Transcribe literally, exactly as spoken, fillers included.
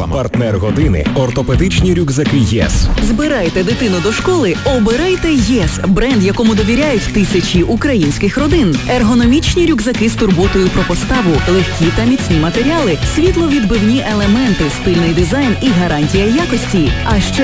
Реклама. Партнер години – ортопедичні рюкзаки ЄС. Збирайте дитину до школи, обирайте ЄС, бренд, якому довіряють тисячі українських родин. Ергономічні рюкзаки з турботою про поставу, легкі та міцні матеріали, світловідбивні елементи, стильний дизайн і гарантія якості. А ще